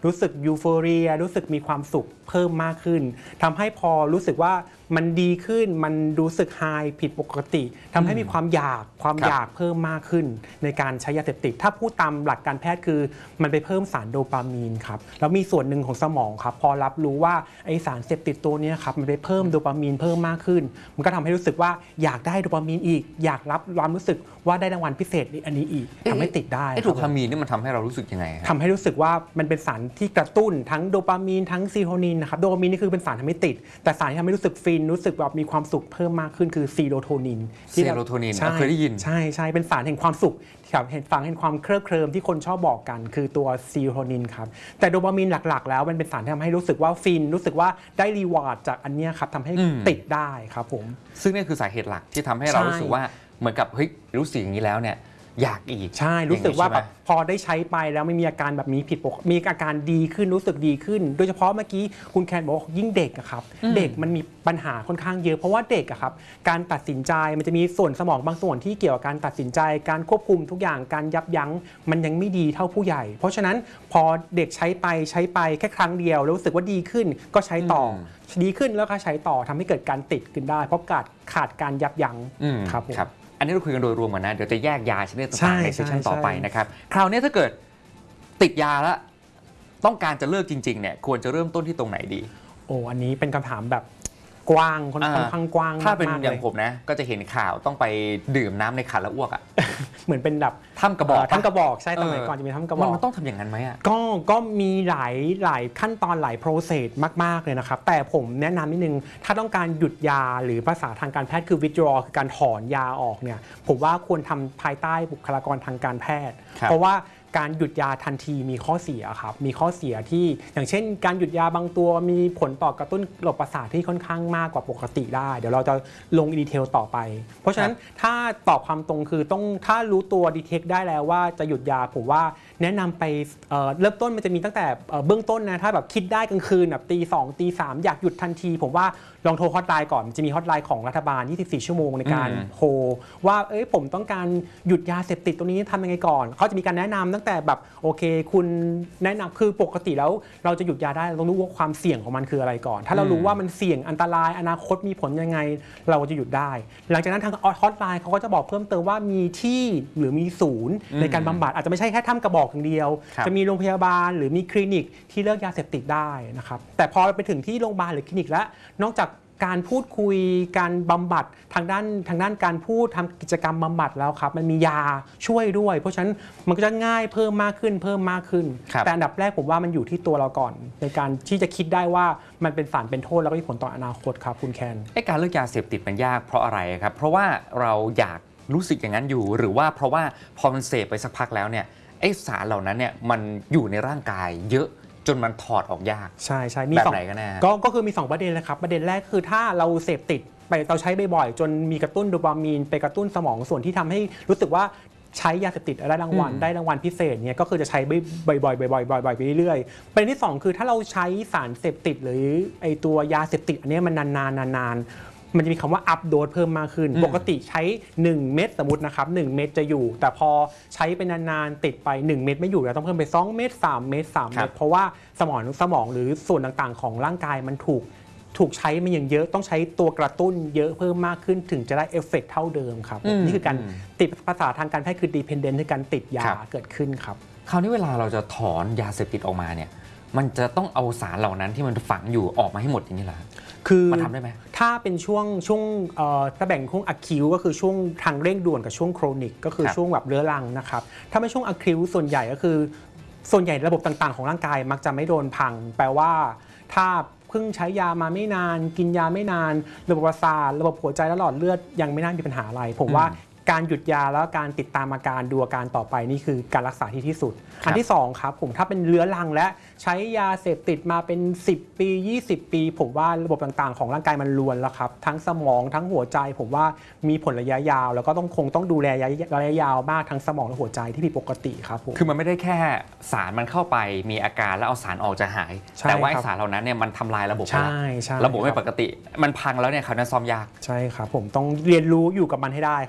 รู้สึกยูโฟเรียรู้สึกมีความสุขเพิ่มมากขึ้นทำให้พอรู้สึกว่ามันดีขึ้นมันรู้สึกไฮผิดปกติทำให้มีความอยากเพิ่มมากขึ้นในการใช้ยาเสพติดถ้าพูดตามหลักการแพทย์คือมันไปเพิ่มสารโดปามีนครับแล้วมีส่วนหนึ่งของสมองครับพอรับรู้ว่าไอสารเสพติดตัวนี้ครับมันไปเพิ่มโดปามีนเพิ่มมากขึ้นมันก็ทำให้รู้สึกว่าอยากได้โดปามีนอีกอยากรับความรู้สึกว่าได้รางวัลพิเศษอันนี้อีกทำให้ติดได้โดปามีนนี่มันทำให้เรารู้สึกยังไงทำให้รู้สึกว่ามันเป็นสารที่กระตุ้นทั้งโดปามีนทั้งซีโทนินนะครับโดปามีนนี่คือเป็นสารทำให้ติดแต่สารที่ทำให้รู้สึกฟินรู้สึกแบบมีความสุขเพิ่มมากขึ้นคือซีโรโทนินเคยได้ยินใช่เป็นสารแห่งความสุขครับเห็นฟังเห็นความเคลิบเคลิ้มที่คนชอบบอกกันคือตัวซีโรโทนินครับแต่โดปามีนหลักๆแล้วมันเป็นสารที่ทำให้รู้สึกว่าฟินรู้สึกว่าได้รีวอร์ดจากอันนี้ครับทำให้ติดได้ครับผมซึ่งนี่คือสาเหตุหลักที่ทำให้เรารู้สึกว่าเหมือนกับเฮ้ยรู้สึกอย่างนี้แล้วเนี่ยอยากอีกใช่รู้สึกว่าแบบพอได้ใช้ไปแล้วไม่มีอาการแบบมีผิดปกติมีอาการดีขึ้นรู้สึกดีขึ้นโดยเฉพาะเมื่อกี้คุณแคนบอกยิ่งเด็กอะครับเด็กมันมีปัญหาค่อนข้างเยอะเพราะว่าเด็กอะครับการตัดสินใจมันจะมีส่วนสมองบางส่วนที่เกี่ยวกับการตัดสินใจการควบคุมทุกอย่างการยับยั้งมันยังไม่ดีเท่าผู้ใหญ่เพราะฉะนั้นพอเด็กใช้ไปแค่ครั้งเดียวแล้วรู้สึกว่าดีขึ้นก็ใช้ต่อดีขึ้นแล้วก็ใช้ต่อทำให้เกิดการติดขึ้นได้เพราะขาดการยับยั้งครับอันนี้เราคุยกันโดยรวมก่อนนะเดี๋ยวจะแยกยาชนิดต่างๆในเซสชันต่อไปนะครับคราวนี้ถ้าเกิดติดยาแล้วต้องการจะเลิกจริงๆเนี่ยควรจะเริ่มต้นที่ตรงไหนดีอันนี้เป็นคำถามแบบกว้างค่อนข้างกว้างถ้าเป็นอย่างผมนะก็จะเห็นข่าวต้องไปดื่มน้ำในขันแล้วอ้วกอ่ะเหมือนเป็นแบบถ้ำกระบอกใช่สมัยก่อนจะมีถ้ำกระบอกมันต้องทำอย่างนั้นไหมอ่ะก็มีหลายขั้นตอนหลายโปรเซสมากๆเลยนะครับแต่ผมแนะนำนิดนึงถ้าต้องการหยุดยาหรือภาษาทางการแพทย์คือ withdraw คือการถอนยาออกเนี่ยผมว่าควรทำภายใต้บุคลากรทางการแพทย์เพราะว่าการหยุดยาทันทีมีข้อเสียครับมีข้อเสียที่อย่างเช่นการหยุดยาบางตัวมีผลต่อกระตุ้นระบบประสาทที่ค่อนข้างมากกว่าปกติได้เดี๋ยวเราจะลงดีเทลต่อไปเพราะฉะนั้นถ้าตอบความตรงคือต้องถ้ารู้ตัวดีเทคได้แล้วว่าจะหยุดยาผมว่าแนะนำไปเริ่มต้นมันจะมีตั้งแต่เบื้องต้นนะถ้าแบบคิดได้กลางคืนแบบตี 2 ตี 3อยากหยุดทันทีผมว่าลองโทรฮอตไลน์ก่อนจะมีฮอตไลน์ของรัฐบาล24ชั่วโมงในการโทรว่าผมต้องการหยุดยาเสพติดตัวนี้ทำยังไงก่อนเขาจะมีการแนะนำตั้งแต่แบบโอเคคุณแนะนำคือปกติแล้วเราจะหยุดยาได้เราต้องรู้ว่าความเสี่ยงของมันคืออะไรก่อนถ้าเรารู้ว่ามันเสี่ยงอันตรายอนาคตมีผลยังไงเราจะหยุดได้หลังจากนั้นทางฮอตไลน์เขาก็จะบอกเพิ่มเติมว่ามีที่หรือมีศูนย์ในการบำบัดอาจจะไม่ใช่แค่ถ้ำกระบอกอย่างเดียวจะมีโรงพยาบาลหรือมีคลินิกที่เลิกยาเสพติดได้นะครับแต่พอไปถึงที่โรงพยาบาลหรือคลินิกแล้วนอกจากการพูดคุยการบำบัดทางด้านการพูดทำกิจกรรมบำบัดแล้วครับมันมียาช่วยด้วยเพราะฉะนั้นมันก็จะง่ายเพิ่มมากขึ้นแต่อันดับแรกผมว่ามันอยู่ที่ตัวเราก่อนในการที่จะคิดได้ว่ามันเป็นสารเป็นโทษแล้วก็มีผลต่ออนาคตครับคุณแคนการเลิกยาเสพติดมันยากเพราะอะไรครับเพราะว่าเราอยากรู้สึกอย่างนั้นอยู่หรือว่าเพราะว่าพอมันเสพไปสักพักแล้วเนี่ยสารเหล่านั้นเนี่ยมันอยู่ในร่างกายเยอะจนมันถอดออกยากใช่มีแบบไหนกันแน่ก็คือมี2ประเด็นเลยครับประเด็นแรกคือถ้าเราเสพติดไปเราใช้บ่อยๆจนมีกระตุ้นโดปามีนไปกระตุ้นสมองส่วนที่ทำให้รู้สึกว่าใช้ยาเสพติดได้รางวัลพิเศษเนี่ยก็คือจะใช้บ่อยๆไปเรื่อยๆประเด็นที่2คือถ้าเราใช้สารเสพติดหรือไอตัวยาเสพติดอันนี้มันนานมันจะมีคำว่าอัพโดสเพิ่มมากขึ้นปกติใช้1เม็ดสมมตินะครับ1เม็ดจะอยู่แต่พอใช้ไปนานๆติดไป1เม็ดไม่อยู่แล้วต้องเพิ่มไป2เม็ด3เม็ดเพราะว่าสมองหรือส่วนต่างๆของร่างกายมันถูกใช้มาอย่างเยอะต้องใช้ตัวกระตุ้นเยอะเพิ่มมากขึ้นถึงจะได้เอฟเฟกต์เท่าเดิมครับนี่คือการติดภาษาทางการแพทย์คือ dependent คือการติดยาเกิดขึ้นครับคราวนี้เวลาเราจะถอนยาเสพติดออกมาเนี่ยมันจะต้องเอาสารเหล่านั้นที่มันฝังอยู่ออกมาให้หมดอย่างนี้เหรอคือมันทำได้ไหมถ้าเป็นช่วงถ้าแบ่งช่วงอะคิวก็คือช่วงทางเร่งด่วนกับช่วงโครนิกก็คือช่วงแบบเรื้อรังนะครับถ้าเป็นช่วงอะคิวส่วนใหญ่ก็คือส่วนใหญ่ระบบต่างๆของร่างกายมักจะไม่โดนพังแปลว่าถ้าเพิ่งใช้ยามาไม่นานกินยาไม่นานระบบประสาทระบบหัวใจและหลอดเลือดยังไม่น่ามีปัญหาอะไรผมว่าการหยุดยาแล้วการติดตามอาการดูอาการต่อไปนี่คือการรักษาที่สุดอันที่2ครับผมถ้าเป็นเรื้อรังและใช้ยาเสพติดมาเป็น10ปี20ปีผมว่าระบบต่างๆของร่างกายมันรวนแล้วครับทั้งสมองทั้งหัวใจผมว่ามีผลระยะยาวแล้วก็ต้องดูแลระยะยาวมากทั้งสมองและหัวใจที่ผิดปกติครับผมคือมันไม่ได้แค่สารมันเข้าไปมีอาการแล้วเอาสารออกจะหายแต่ว่าสารเหล่านั้นเนี่ยมันทำลายระบบระบบไม่ปกติมันพังแล้วเนี่ยเขาจะซ่อมยากใช่ครับผมต้องเรียนรู้อยู่กับมันให้ได้ครับเรื่องเพราะ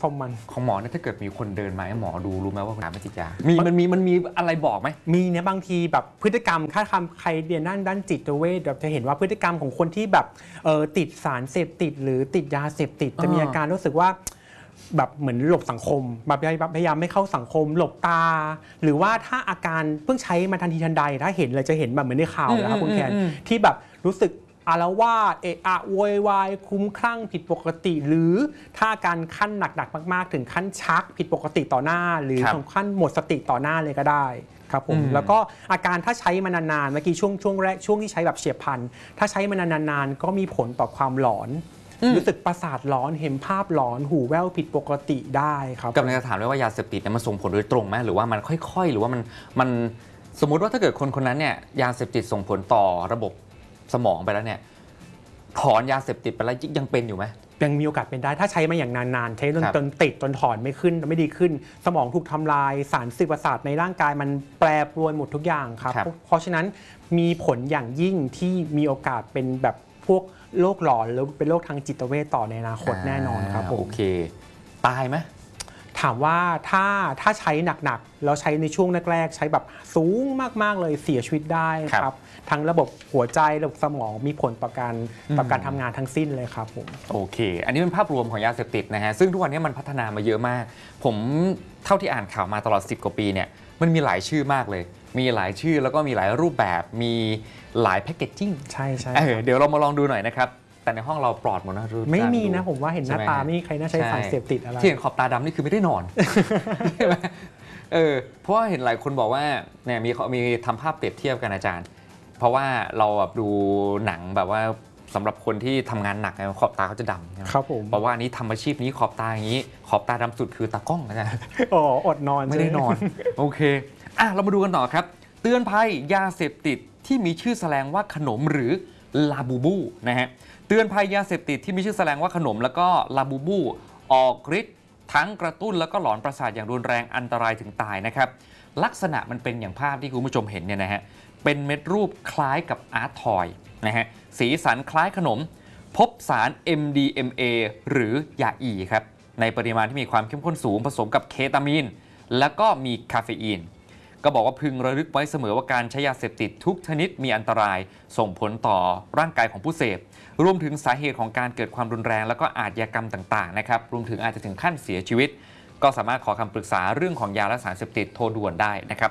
ความมันของหมอเนี่ยถ้าเกิดมีคนเดินมาให้หมอดูรู้ไหมว่าคุณไม่ติดยามันมีอะไรบอกไหมมีเนี่ยบางทีแบบพฤติกรรมถ้าใครเรียนด้านจิตเวชแบบจะเห็นว่าพฤติกรรมของคนที่แบบติดสารเสพติดหรือติดยาเสพติดจะมีอาการรู้สึกว่าแบบเหมือนหลบสังคมแบบพยายามไม่เข้าสังคมหลบตาหรือว่าถ้าอาการเพิ่งใช้มาทันทีทันใดถ้าเห็นเลยจะเห็นแบบเหมือนในข่าวนะครับคุณแคนที่แบบรู้สึกอาละวาดเอะอะโวยวายคุ้มคลั่งผิดปกติหรือถ้าอาการขั้นหนักๆมากๆถึงขั้นชักผิดปกติต่อหน้าหรือถึงขั้นหมดสติต่อหน้าเลยก็ได้ครับผมแล้วก็อาการถ้าใช้มานานๆเมื่อกี้ช่วงแรกช่วงที่ใช้แบบเฉียบพลันถ้าใช้มานานๆก็มีผลต่อความหลอนรู้สึกประสาทหลอนเห็นภาพหลอนหูแว่วผิดปกติได้ครับกำลังจะถามเลยว่ายาเสพติดเนี่ยมันส่งผลโดยตรงไหมหรือว่ามันค่อยๆหรือว่ามันสมมุติว่าถ้าเกิดคนนั้นเนี่ยยาเสพติดส่งผลต่อระบบสมองไปแล้วเนี่ยถอนยาเสพติดไปแล้วยังเป็นอยู่ไหมยังมีโอกาสเป็นได้ถ้าใใช้มาอย่างนานๆใช้จนติดจนถอนไม่ขึ้นไม่ดีขึ้นสมองถูกทำลายสารสื่อประสาทในร่างกายมันแปรปรวนหมดทุกอย่างครับเพราะฉะนั้นมีผลอย่างยิ่งที่มีโอกาสเป็นแบบพวกโรคหลอนหรือเป็นโรคทางจิตเวชต่อในอนาคตแน่นอนครับผมโอเคตายไหมถามว่าถ้าใช้หนักๆแล้วใช้ในช่วงแรกๆใช้แบบสูงมากๆเลยเสียชีวิตได้ครับทั้งระบบหัวใจระบบสมองมีผลต่อการทำงานทั้งสิ้นเลยครับผมโอเคอันนี้เป็นภาพรวมของยาเสพติดนะฮะซึ่งทุกวันนี้มันพัฒนามาเยอะมากผมเท่าที่อ่านข่าวมาตลอด10 กว่าปีเนี่ยมันมีหลายชื่อมากเลยมีหลายชื่อแล้วก็มีหลายรูปแบบมีหลายแพคเกจจิ้งใช่เดี๋ยวเรามาลองดูหน่อยนะครับแต่ในห้องเราปลอดหมดนะไม่มีนะผมว่าเห็นหน้าตาไม่มีใครน่าใช้สารเสพติดอะไรที่เห็นขอบตาดำนี่คือไม่ได้นอนใช่ไหมเพราะว่าเห็นหลายคนบอกว่าเนี่ยมีทำภาพเปรียบเทียบกันอาจารย์เพราะว่าเราแบบดูหนังแบบว่าสำหรับคนที่ทำงานหนักขอบตาเขาจะดำครับผมเพราะว่านี้ทำอาชีพนี้ขอบตาอย่างนี้ขอบตาดำสุดคือตากล้องนะอ๋ออดนอนไม่ได้นอนโอเคเรามาดูกันต่อครับเตือนภัยยาเสพติดที่มีชื่อแสดงว่าขนมหรือลาบูบูนะฮะเตือนภัยยาเสพติดที่มีชื่อแสดงว่าขนมแล้วก็ลาบูบูออกฤทธิ์ทั้งกระตุ้นแล้วก็หลอนประสาทอย่างรุนแรงอันตรายถึงตายนะครับลักษณะมันเป็นอย่างภาพที่คุณผู้ชมเห็นเนี่ยนะฮะเป็นเม็ดรูปคล้ายกับอาร์ตทอยนะฮะสีสันคล้ายขนมพบสาร MDMA หรือยาอีครับในปริมาณที่มีความเข้มข้นสูงผสมกับเคตามีนแล้วก็มีคาเฟอีนก็บอกว่าพึงระลึกไว้เสมอว่าการใช้ยาเสพติดทุกชนิดมีอันตรายส่งผลต่อร่างกายของผู้เสพรวมถึงสาเหตุของการเกิดความรุนแรงแล้วก็อาชญากรรมต่างๆนะครับรวมถึงอาจจะถึงขั้นเสียชีวิตก็สามารถขอคำปรึกษาเรื่องของยาและสารเสพติดโทรด่วนได้นะครับ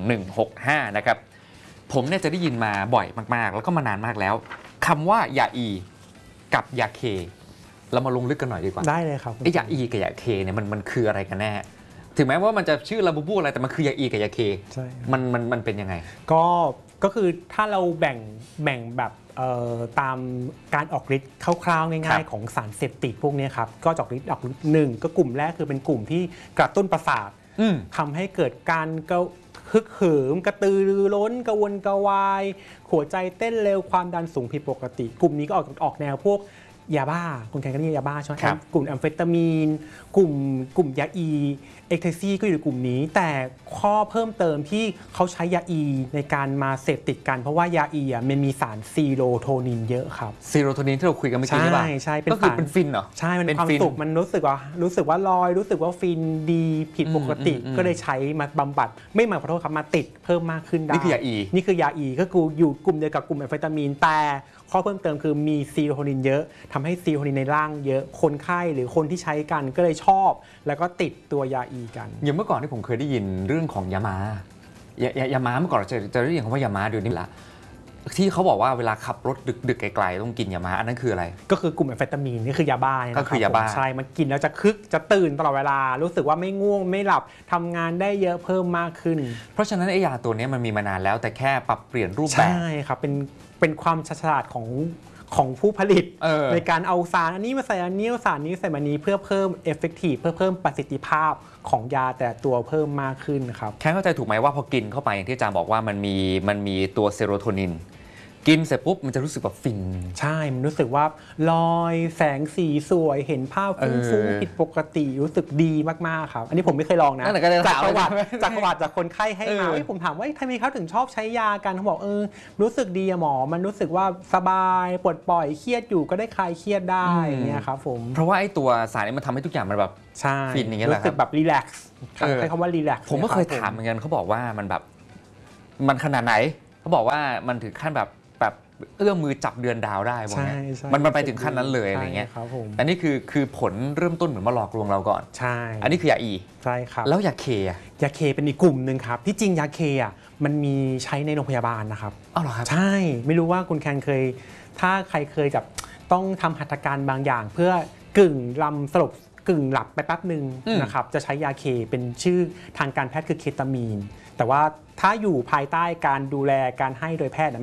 1165นะครับผมเนี่ยจะได้ยินมาบ่อยมากๆแล้วก็มานานมากแล้วคำว่ายาอีกับยาเคเรามาลงลึกกันหน่อยดีกว่าได้เลยครับยาอีกับยาเคเนี่ยมันคืออะไรกันแน่ถึงแม้ว่ามันจะชื่อลาบูบูอะไรแต่มันคือยาอีกับยาเคใช่มันเป็นยังไงก็คือถ้าเราแบ่งแบบตามการออกฤทธิ์คร่าวๆง่ายๆของสารเสพติดพวกนี้ครับก็ออกฤทธิ์หนึ่งก็กลุ่มแรกคือเป็นกลุ่มที่กระตุ้นประสาททำให้เกิดการฮึกเหิมกระตือรือร้นกระวนกระวายหัวใจเต้นเร็วความดันสูงผิดปกติกลุ่มนี้ก็ออกแนวพวกยาบ้าคนไทยก็เรียกยาบ้าใช่ไหมกลุ่มแอมเฟตามีนกลุ่มยาอีเอ็กเทซีก็อยู่ในกลุ่มนี้แต่ข้อเพิ่มเติมที่เขาใช้ยาอีในการมาเสพติดกันเพราะว่ายาอีมันมีสารซีโรโทนินเยอะครับซีโรโทนินที่เราคุยกันเมื่อกี้ใช่ป่ะใช่ก็คือเป็นฟินเหรอใช่มันความสุขมันรู้สึกว่าลอยรู้สึกว่าฟินดีผิดปกติก็เลยใช้มาบำบัดไม่มาขอโทษครับมาติดเพิ่มมากขึ้นได้นี่คือยาอีนี่คือยาอีก็คืออยู่กลุ่มเดียวกับกลุ่มแอมเฟตามีนแต่ข้อเพิ่มเติมคือมีซีโรโทนินเยอะทำให้ซีโรโทนินในร่างเยอะคนไข้หรือคนที่ใช้กันก็เลยชอบแล้วก็ติดตัวยาอีกันอย่างเมื่อก่อนที่ผมเคยได้ยินเรื่องของยาม้ายาม้าเมื่อก่อนจะได้ยินคำว่ายาม้าเดี๋ยวนี้ละที่เขาบอกว่าเวลาขับรถดึกไกลๆต้องกินยาม้าอันนั้นคืออะไรก็คือกลุ่มแอมเฟตามีนนี่คือยาบ้าก็คือยาบ้าใช่มันกินแล้วจะคึกจะตื่นตลอดเวลารู้สึกว่าไม่ง่วงไม่หลับทำงานได้เยอะเพิ่มมากขึ้นเพราะฉะนั้นไอ้ยาตัวนี้มันมีมานานแล้วแต่แค่ปรับเปลี่ยนรูปแบบใช่ครับเป็นความฉลาดของผู้ผลิตในการเอาสารอันนี้มาใส่อันนี้สารนี้ใส่มานี้เพื่อเพิ่มเอฟเฟกตีฟเพื่อเพิ่มประสิทธิภาพของยาแต่ตัวเพิ่มมากขึ้นครับแค่เข้าใจถูกไหมว่าพอกินเข้าไปอย่างที่อาจารย์บอกว่ามันมีตัวเซโรโทนินกินเสร็จปุ๊บมันจะรู้สึกแบบฟินใช่ มันรู้สึกว่าลอยแสงสีสวยเห็นภาพฟุ้งๆผิดปกติรู้สึกดีมากๆครับอันนี้ผมไม่เคยลองนะนั่นแหละก็เลยจากถามประวัติเลยจากประวัติจากคนไข้ให้มาผมถามว่าทำไมเขาถึงชอบใช้ยากันเขาบอกรู้สึกดีอะหมอมันรู้สึกว่าสบายปลดปล่อยเครียดอยู่ก็ได้คลายเครียดได้อย่างเงี้ยครับผมเพราะว่าไอ้ตัวสารนี้มันทำให้ทุกอย่างมันแบบใช่ฟินอย่างเงี้ยเหรอครับรู้สึกแบบรีแลกซ์ใช้คำว่ารีแลกซ์ผมก็เคยถามเหมือนกันเขาบอกว่ามันแบบมันขนาดไหนเขาบอกว่ามันถึงขั้นแบบเอื้อมมือจับเดือนดาวได้บอกเงี้ยใช่มันไปถึงขั้นนั้นเลยอะไรเงี้ยใช่ครับผมอันนี้คือผลเริ่มต้นเหมือนมาหลอกลวงเราก่อนใช่อันนี้คือยาอีใช่ครับแล้วยาเคอะยาเคเป็นอีกกลุ่มหนึ่งครับที่จริงยาเคอ่ะมันมีใช้ในโรงพยาบาลนะครับอ้าวเหรอครับใช่ไม่รู้ว่าคุณแคนเคยถ้าใครเคยแบบต้องทำหัตถการบางอย่าง เพื่อกึ่งลำสลบกึ่งหลับไปแป๊บหนึ่งนะครับจะใช้ยาเคเป็นชื่อทางการแพทย์คือเคตามีนแต่ว่าถ้าอยู่ภายใต้การดูแลการให้โดยแพทย์